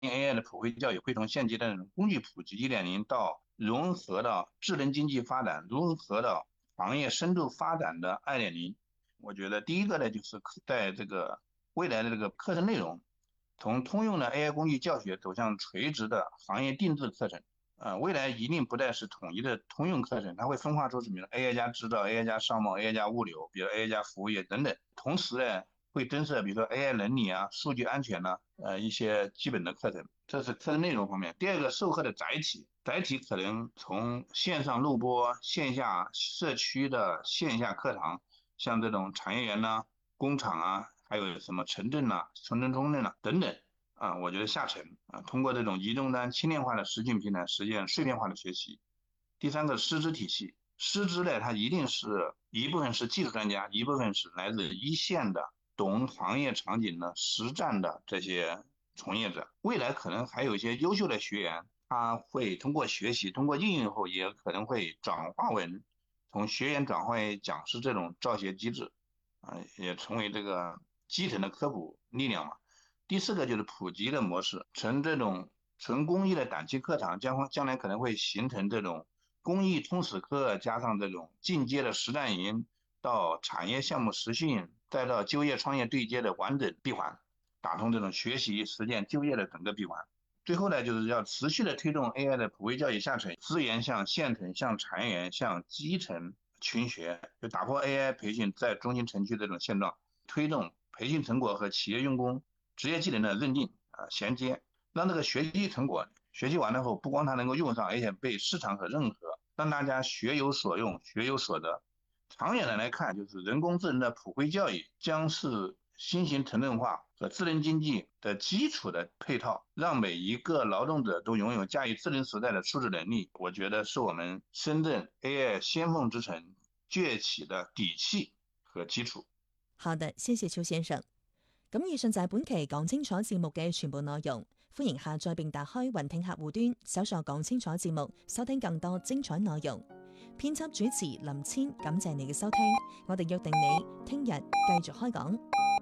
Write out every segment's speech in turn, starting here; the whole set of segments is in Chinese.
AI 的普惠教育会从现阶段的工具普及1.0到融合到智能经济发展，融合到行业深度发展的2.0。我觉得第一个呢，就是在这个未来的这个课程内容，从通用的 AI 工具教学走向垂直的行业定制课程。未来一定不再是统一的通用课程，它会分化出什么呢？AI 加制造、AI 加商贸、AI 加物流，比如 AI 加服务业等等。同时呢，会增设比如说 AI 伦理啊、数据安全呐、一些基本的课程，这是课程内容方面。第二个，授课的载体可能从线上录播、线下社区的线下课堂，像这种产业园呐、工厂啊，还有什么城镇呐、城镇中镇呐等等。我觉得下沉通过这种移动端轻量化的实境平台实现碎片化的学习。第三个，师资体系，师资呢，它一定是一部分是技术专家，一部分是来自一线的懂行业场景的实战的这些从业者。未来可能还有一些优秀的学员，他会通过学习，通过应用后，也可能会转化为从学员转化为讲师这种教学机制，也成为这个基层的科普力量嘛。第四个就是普及的模式，从这种纯公益的短期课堂，将来可能会形成这种公益通识课，加上这种进阶的实战营，到产业项目实训，再到就业创业对接的完整闭环，打通这种学习、实践、就业的整个闭环。最后呢，就是要持续的推动 AI 的普惠教育下沉，资源向县城、向产业园、向基层群学，就打破 AI 培训在中心城区这种现状，推动培训成果和企业用工职业技能的认定衔接，让这个学习成果学习完了后，不光它能够用上，而且被市场所认可，让大家学有所用、学有所得。长远的来看，就是人工智能的普惠教育将是新型城镇化和智能经济的基础的配套，让每一个劳动者都拥有驾驭智能时代的素质能力。我觉得是我们深圳 AI 先锋之城崛起的底气和基礎。 好的，謝謝邱先生。咁以上就係本期講清楚節目嘅全部內容，歡迎下載並打開雲聽客戶端，搜索講清楚節目，收聽更多精彩內容。編輯主持林千，感謝你嘅收聽，我哋約定你聽日繼續開講。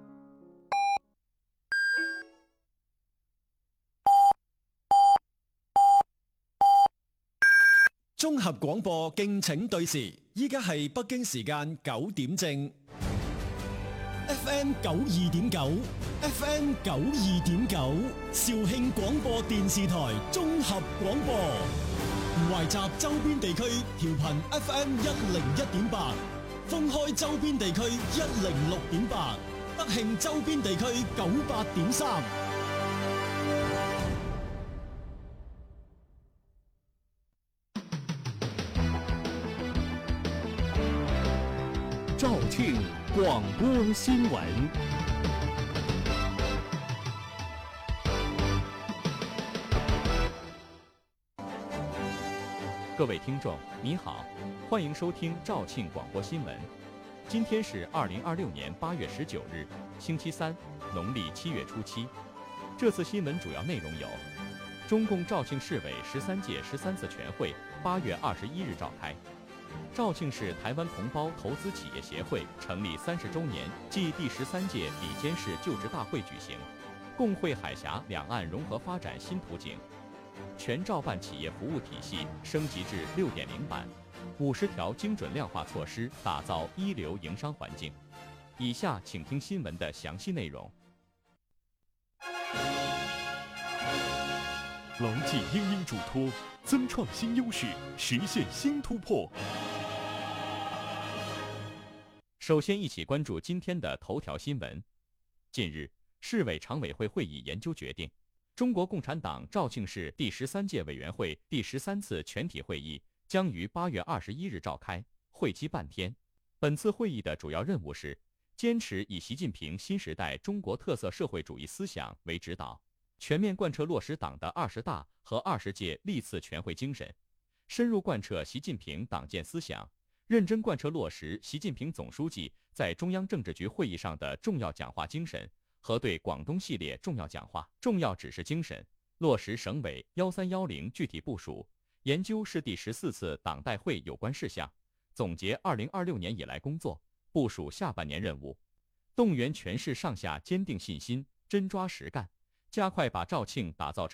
綜合廣播敬請對時，依家係北京時間9點正。FM 92.9 ，FM 92.9，肇慶廣播電視台綜合廣播，懷集周邊地區調頻 FM 101.8，封開周邊地區106.8，德慶周邊地區98.3。 肇庆广播新闻。 各位听众，你好，欢迎收听肇庆广播新闻。今天是2026年8月19日，星期三，农历7月初7。这次新闻主要内容有：中共肇庆市委13届13次全会8月21日召开。肇庆市台湾同胞投资企业协会成立30周年暨第13届里监事就职大会举行，共绘海峡两岸融合发展新图景。全照办企业服务体系升级至6.0版，50条精准量化措施打造一流营商环境。以下请听新闻的详细内容。 牢记英英嘱托，增创新优势，实现新突破。 首先，一起关注今天的头条新闻。近日，市委常委会会议研究决定，中国共产党肇庆市第13届委员会第13次全体会议将于8月21日召开，会期半天。本次会议的主要任务是坚持以习近平新时代中国特色社会主义思想为指导，全面贯彻落实党的20大和20届历次全会精神，深入贯彻习近平党建思想，认真贯彻落实习近平总书记在中央政治局会议上的重要讲话精神和对广东系列重要讲话、重要指示精神，落实省委1310具体部署，研究市第14次党代会有关事项，总结2026年以来工作，部署下半年任务，动员全市上下坚定信心，真抓实干，加快把肇庆打造成